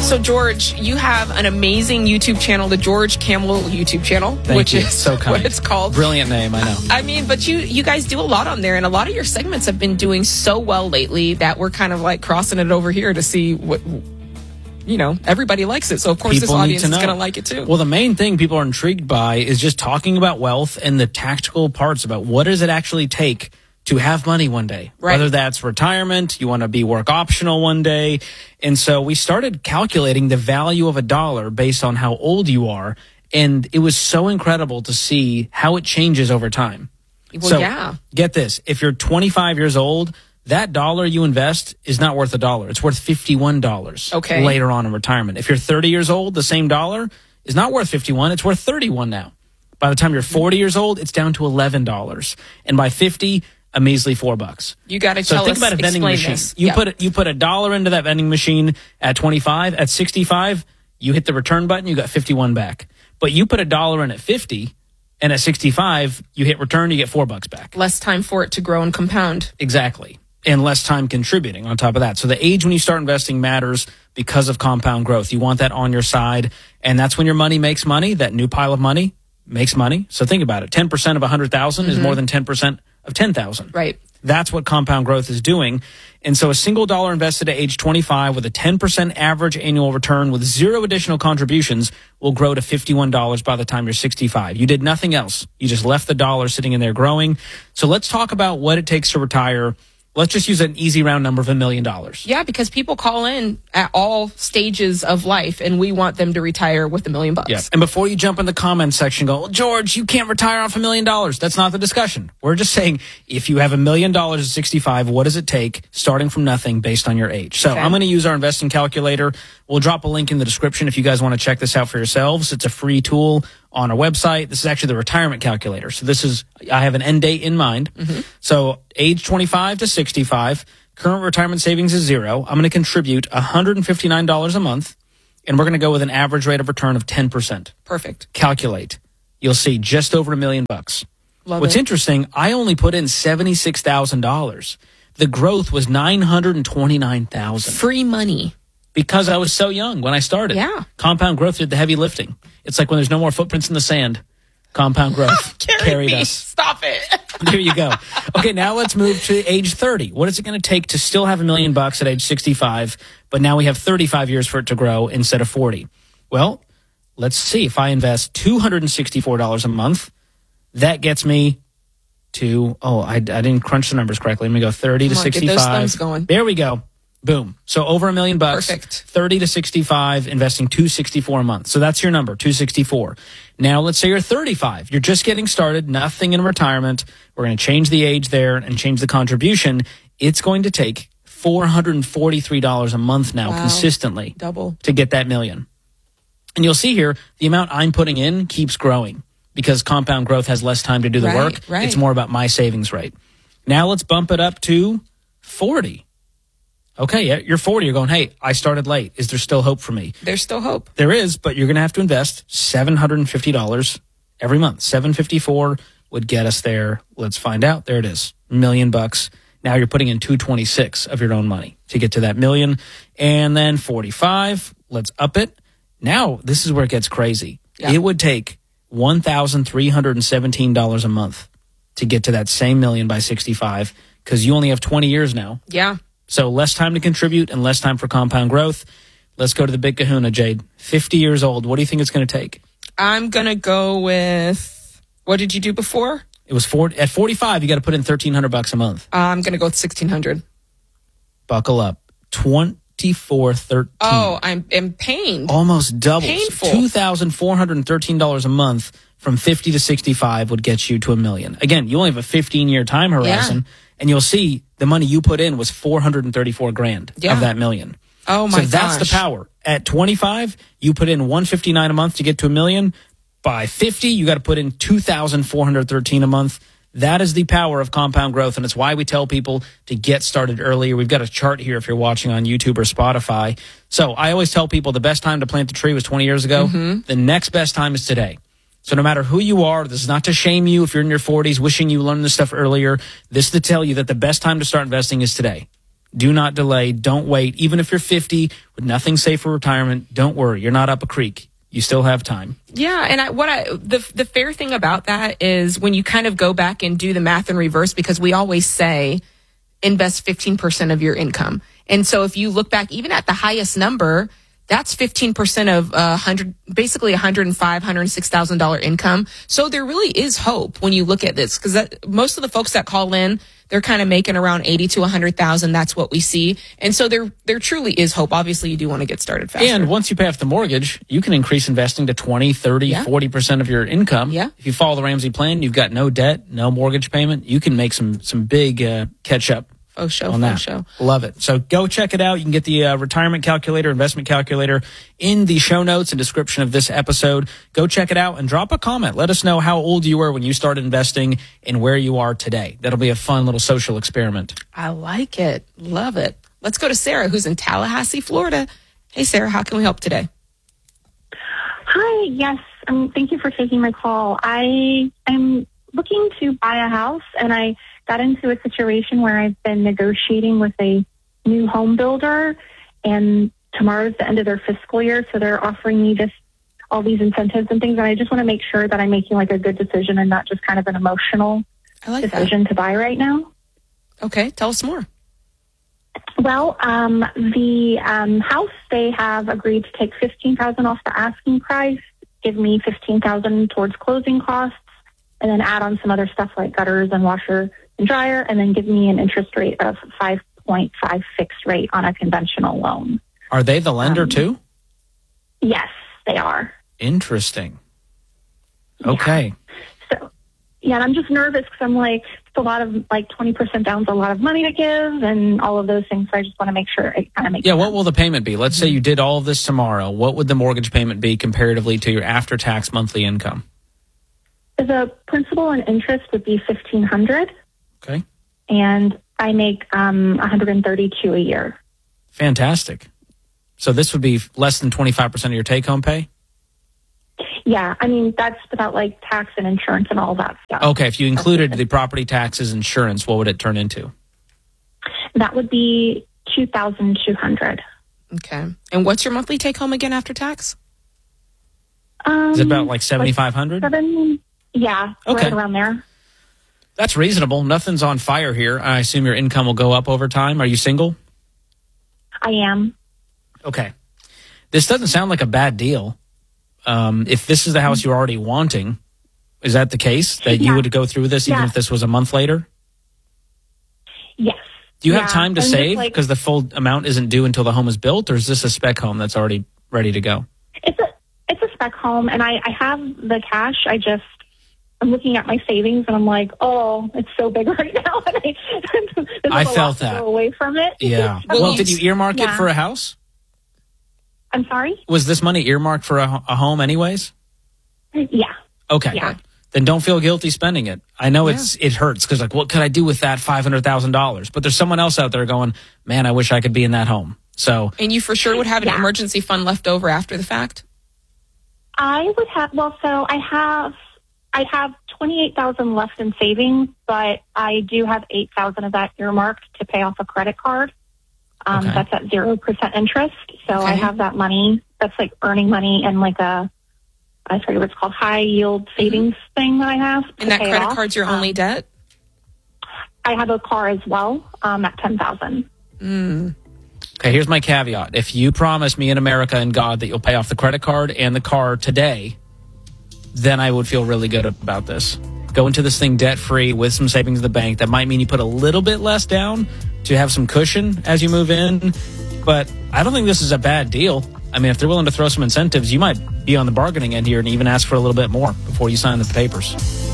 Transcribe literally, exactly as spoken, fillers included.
So, George, you have an amazing YouTube channel, the George Kamel YouTube channel, Thank which you. is so kind. what it's called. Brilliant name, I know. I mean, but you you guys do a lot on there, and a lot of your segments have been doing so well lately that we're kind of like crossing it over here to see what, you know, everybody likes it. So, of course, People this audience need to is know. going to like it too. Well, the main thing people are intrigued by is just talking about wealth and the tactical parts about what does it actually take to have money one day, right. Whether that's retirement, you want to be work optional one day. And so we started calculating the value of a dollar based on how old you are. And it was so incredible to see how it changes over time. Well, so yeah. Get this. If you're twenty-five years old, that dollar you invest is not worth a dollar. It's worth fifty-one dollars okay. later on in retirement. If you're thirty years old, the same dollar is not worth fifty-one. It's worth thirty-one now. By the time you're forty years old, it's down to eleven dollars. And by fifty, a measly four bucks. You got to so tell think us, about a vending machine. This. You yep. put a, you put a dollar into that vending machine at twenty-five. At sixty-five, you hit the return button. You got fifty-one back. But you put a dollar in at fifty, and at sixty-five, you hit return. You get four bucks back. Less time for it to grow and compound. Exactly, and less time contributing on top of that. So the age when you start investing matters because of compound growth. You want that on your side, and that's when your money makes money. That new pile of money makes money. So think about it: ten percent of a hundred thousand mm-hmm. is more than ten percent of ten thousand. Right. That's what compound growth is doing. And so a single dollar invested at age twenty-five with a ten percent average annual return with zero additional contributions will grow to fifty-one dollars by the time you're sixty-five. You did nothing else. You just left the dollar sitting in there growing. So let's talk about what it takes to retire. Let's just use an easy round number of a million dollars. Yeah, because people call in at all stages of life, and we want them to retire with a million bucks. Yeah. And before you jump in the comments section, go, well, George, you can't retire off a million dollars. That's not the discussion. We're just saying if you have a million dollars at sixty-five, what does it take starting from nothing based on your age? So okay. I'm going to use our investing calculator. We'll drop a link in the description if you guys want to check this out for yourselves. It's a free tool on our website. This is actually the retirement calculator. So this is, I have an end date in mind. Mm-hmm. So age twenty-five to sixty-five, current retirement savings is zero. I'm going to contribute one hundred fifty-nine dollars a month, and we're going to go with an average rate of return of ten percent. Perfect. Calculate. You'll see just over a million bucks. Love What's it. interesting, I only put in seventy-six thousand dollars. The growth was nine hundred twenty-nine thousand dollars. Free money. Because I was so young when I started. Yeah. Compound growth did the heavy lifting. It's like when there's no more footprints in the sand. Compound growth carried me. us. Stop it. There you go. Okay, now let's move to age thirty. What is it going to take to still have a million bucks at age sixty-five, but now we have thirty-five years for it to grow instead of forty? Well, let's see. If I invest two hundred sixty-four dollars a month, that gets me to, oh, I, I didn't crunch the numbers correctly. Let me go thirty Come to on, sixty-five. Get those thumbs going. There we go. Boom. So over a million bucks. Perfect. thirty to sixty-five, investing two hundred sixty-four dollars a month. So that's your number, two hundred sixty-four dollars. Now let's say you're thirty-five. You're just getting started, nothing in retirement. We're going to change the age there and change the contribution. It's going to take four hundred forty-three dollars a month now wow. consistently. Double. To get that million. And you'll see here, the amount I'm putting in keeps growing because compound growth has less time to do the right, work. Right. It's more about my savings rate. Now let's bump it up to forty. Okay, yeah, you're forty. You're going, hey, I started late. Is there still hope for me? There's still hope. There is, but you're going to have to invest seven hundred fifty dollars every month. seven hundred fifty-four dollars would get us there. Let's find out. There it is. Million bucks. Now you're putting in two hundred twenty-six of your own money to get to that million. And then forty-five. Let's up it. Now, this is where it gets crazy. Yeah. It would take one thousand three hundred seventeen dollars a month to get to that same million by sixty-five because you only have twenty years now. Yeah. So less time to contribute and less time for compound growth. Let's go to the big kahuna, Jade. fifty years old. What do you think it's going to take? I'm going to go with, what did you do before? It was four, at forty-five, you got to put in thirteen hundred bucks a month. I'm going to go with sixteen hundred. Buckle up. twenty-four thirteen. Oh, I'm in pain. Almost double. Painful. two thousand four hundred thirteen dollars a month from fifty to sixty-five would get you to a million. Again, you only have a fifteen-year time horizon. Yeah. And you'll see the money you put in was four hundred thirty-four grand yeah. of that million. Oh my gosh. So that's the power. At twenty-five, you put in one hundred fifty-nine a month to get to a million. By fifty, you got to put in two thousand four hundred thirteen a month. That is the power of compound growth, and it's why we tell people to get started earlier. We've got a chart here if you're watching on YouTube or Spotify. So I always tell people the best time to plant the tree was twenty years ago. Mm-hmm. The next best time is today. So no matter who you are, this is not to shame you if you're in your forties, wishing you learned this stuff earlier. This is to tell you that the best time to start investing is today. Do not delay. Don't wait. Even if you're fifty with nothing safe for retirement, don't worry. You're not up a creek. You still have time. Yeah, and I, what I the the fair thing about that is when you kind of go back and do the math in reverse, because we always say invest fifteen percent of your income. And so if you look back, even at the highest number, that's fifteen percent of uh, one hundred, basically one hundred five thousand dollars, one hundred six thousand dollars income. So there really is hope when you look at this, because most of the folks that call in, they're kind of making around eighty to one hundred thousand. That's what we see. And so there there truly is hope. Obviously, you do want to get started faster. And once you pay off the mortgage, you can increase investing to twenty, thirty, Yeah. forty percent of your income. Yeah. If you follow the Ramsey plan, you've got no debt, no mortgage payment. You can make some some big uh, catch up. Oh, show, on that. show. Love it. So go check it out. You can get the uh, retirement calculator, investment calculator in the show notes and description of this episode. Go check it out and drop a comment. Let us know how old you were when you started investing and where you are today. That'll be a fun little social experiment. I like it. Love it. Let's go to Sarah, who's in Tallahassee, Florida. Hey, Sarah, how can we help today? Hi, yes. Um, thank you for taking my call. I am looking to buy a house, and I got into a situation where I've been negotiating with a new home builder, and tomorrow's the end of their fiscal year, so they're offering me this all these incentives and things, and I just want to make sure that I'm making like a good decision and not just kind of an emotional I like decision to buy right now. that. Okay, tell us more. Well, um, the um, house, they have agreed to take fifteen thousand dollars off the asking price, give me fifteen thousand dollars towards closing costs, and then add on some other stuff like gutters and washer and dryer, and then give me an interest rate of five point five fixed rate on a conventional loan. Are they the lender Um, too? Yes, they are. Interesting. Okay. So, yeah, and I'm just nervous because I'm like, it's a lot of, like twenty percent down's a lot of money to give and all of those things. So I just want to make sure it kind of makes Yeah, sense. what will the payment be? Let's say you did all of this tomorrow. What would the mortgage payment be comparatively to your after-tax monthly income? The principal and interest would be fifteen hundred dollars. Okay. And I make um, one hundred thirty-two dollars a year. Fantastic. So this would be less than twenty-five percent of your take-home pay? Yeah, I mean, that's without like tax and insurance and all that stuff. Okay, if you included the property taxes, insurance, what would it turn into? That would be two thousand two hundred dollars. Okay. And what's your monthly take home again after tax? Um, Is it about like seventy-five hundred dollars? Seven, yeah, Okay. right around there. That's reasonable. Nothing's on fire here. I assume your income will go up over time. Are you single? I am. Okay. This doesn't sound like a bad deal. Um, if this is the house you're already wanting, is that the case? That you Yeah. would go through this even Yeah. if this was a month later? Yes. Do you Yeah, have time to I'm just save like- because the full amount isn't due until the home is built, or is this a spec home that's already ready to go? It's a it's a spec home, and I, I have the cash. I just I'm looking at my savings, and I'm like, oh, it's so big right now, and I there's I a felt lot to that. go away from it. Yeah. Well, Well, you- did you earmark it yeah. for a house? I'm sorry. Was this money earmarked for a, a home anyways? Yeah. Okay. Yeah. Then don't feel guilty spending it. I know it's it hurts because like, what could I do with that five hundred thousand dollars? But there's someone else out there going, man, I wish I could be in that home. So And you for sure would have an Yeah. emergency fund left over after the fact? I would have, well, so I have, I have twenty-eight thousand left in savings, but I do have eight thousand of that earmarked to pay off a credit card. Um, Okay. That's at zero percent interest. So I Okay. have that money. That's like earning money and like a, I forget what it's called, high yield savings thing that I have. to And that pay it credit off. card's your Um, only debt? I have a car as well, um, at ten thousand. okay, here's my caveat. If you promise me in America and God that you'll pay off the credit card and the car today, then I would feel really good about this. Go into this thing debt free with some savings in the bank. That might mean you put a little bit less down to have some cushion as you move in. But I don't think this is a bad deal. I mean, if they're willing to throw some incentives, you might be on the bargaining end here and even ask for a little bit more before you sign the papers.